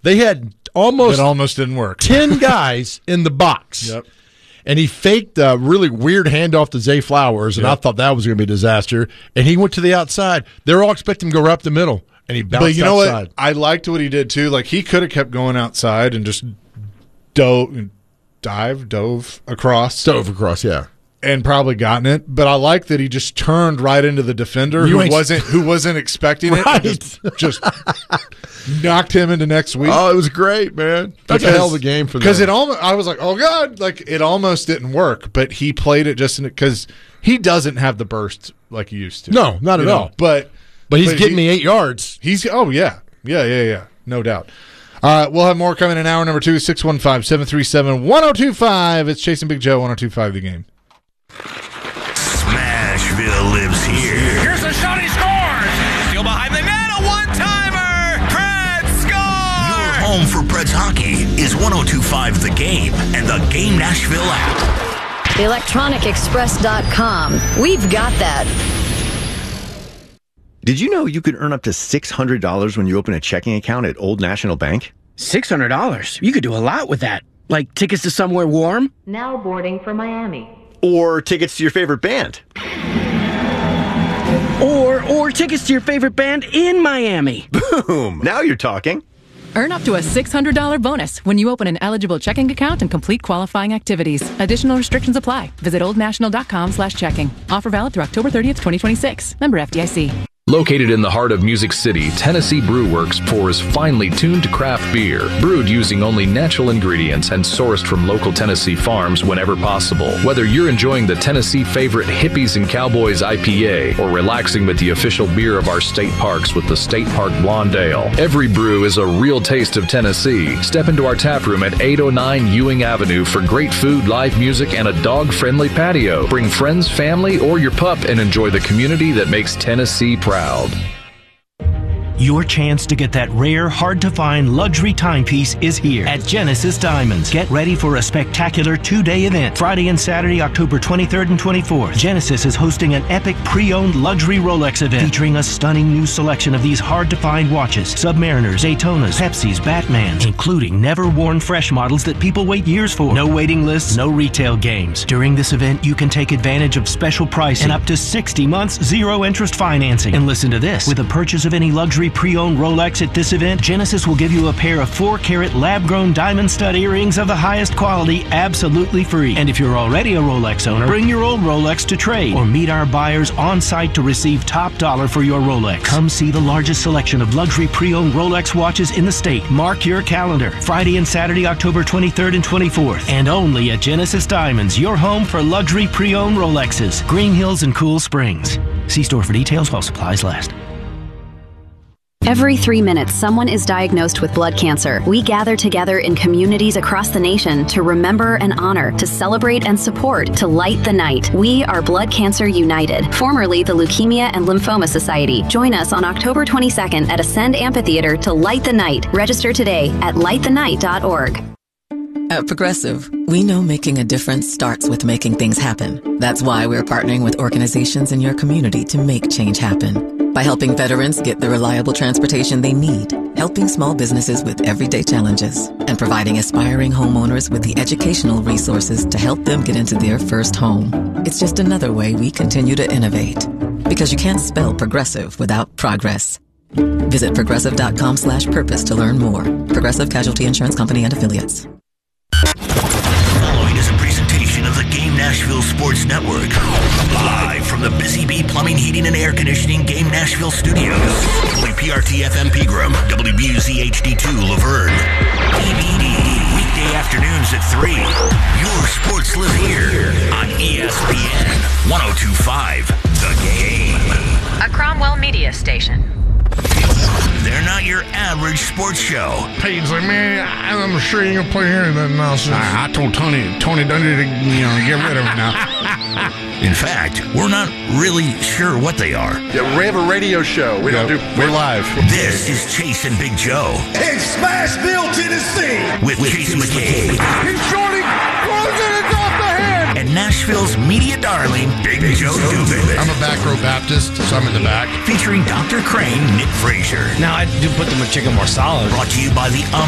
They had It almost didn't work. 10 guys in the box. Yep. And he faked a really weird handoff to Zay Flowers, and I thought that was going to be a disaster. And he went to the outside. They're all expecting him to go right up the middle, and he bounced outside. But you know what? I liked what he did, too. Like, he could have kept going outside and just dove across. Dove across, yeah. And probably gotten it. But I like that he just turned right into the defender who wasn't expecting it. Right. And just knocked him into next week. Oh, it was great, man. That's a hell of a game for them. Because I was like, oh, God. Like, it almost didn't work. But he played it just because he doesn't have the burst like he used to. No, not at all. But he's getting me 8 yards. Yeah. No doubt. We'll have more coming in hour number 2, 615-737-1025. It's Chasing Big Joe, 1025 The Game. Smashville lives here. Here's a shot, he scores! Still behind the net, a one-timer! Preds score! Your home for Preds hockey is 1025 The Game and the Game Nashville app. ElectronicExpress.com. We've got that. Did you know you could earn up to $600 when you open a checking account at Old National Bank? $600? You could do a lot with that. Like tickets to somewhere warm? Now boarding for Miami. Or tickets to your favorite band? Or tickets to your favorite band in Miami. Boom! Now you're talking. Earn up to a $600 bonus when you open an eligible checking account and complete qualifying activities. Additional restrictions apply. Visit oldnational.com/checking. Offer valid through October 30th, 2026. Member FDIC. Located in the heart of Music City, Tennessee Brew Works pours finely tuned craft beer, brewed using only natural ingredients and sourced from local Tennessee farms whenever possible. Whether you're enjoying the Tennessee favorite Hippies and Cowboys IPA or relaxing with the official beer of our state parks with the State Park Blonde Ale, every brew is a real taste of Tennessee. Step into our tap room at 809 Ewing Avenue for great food, live music, and a dog-friendly patio. Bring friends, family, or your pup and enjoy the community that makes Tennessee proud. Your chance to get that rare, hard-to-find luxury timepiece is here at Genesis Diamonds. Get ready for a spectacular 2-day event. Friday and Saturday, October 23rd and 24th. Genesis is hosting an epic pre-owned luxury Rolex event featuring a stunning new selection of these hard-to-find watches. Submariners, Daytonas, Pepsis, Batmans, including never-worn fresh models that people wait years for. No waiting lists, no retail games. During this event, you can take advantage of special pricing and up to 60 months zero-interest financing. And listen to this. With a purchase of any luxury pre-owned Rolex at this event, Genesis will give you a pair of 4-carat lab-grown diamond stud earrings of the highest quality absolutely free. And if you're already a Rolex owner, bring your old Rolex to trade or meet our buyers on site to receive top dollar for your Rolex. Come see the largest selection of luxury pre-owned Rolex watches in the state. Mark your calendar. Friday and Saturday, October 23rd and 24th. And only at Genesis Diamonds, your home for luxury pre-owned Rolexes. Green Hills and Cool Springs. See store for details while supplies last. Every 3 minutes, someone is diagnosed with blood cancer. We gather together in communities across the nation to remember and honor, to celebrate and support, to light the night. We are Blood Cancer United, formerly the Leukemia and Lymphoma Society. Join us on October 22nd at Ascend Amphitheater to light the night. Register today at lightthenight.org. At Progressive, we know making a difference starts with making things happen. That's why we're partnering with organizations in your community to make change happen. By helping veterans get the reliable transportation they need, helping small businesses with everyday challenges, and providing aspiring homeowners with the educational resources to help them get into their first home. It's just another way we continue to innovate. Because you can't spell progressive without progress. Visit progressive.com/purpose to learn more. Progressive Casualty Insurance Company and Affiliates. Following is a presentation of the Game Nashville Sports Network. Live from the Busy Bee Plumbing, Heating, and Air Conditioning Game Nashville Studios. WPRT-FM Pegram, WBUZ-HD2 Laverne. DVD, weekday afternoons at 3. Your sports live here on ESPN 1025 The Game. A Cromwell Media Station. They're not your average sports show. Payne's like, man, I'm sure you can play here and then nonsense. I told Tony Dungy to get rid of him now. In fact, we're not really sure what they are. Yeah, we have a radio show. We're live. This is Chase and Big Joe. In Smashville, Tennessee. With Chase McCabe. He's shorting. It's off the head. And Nashville's media darling, Big Joe Dubin. I'm a back row Baptist, so I'm in the back. Featuring Dr. Crane, Nick Frazier. Now I do put the chicken more solid. Brought to you by the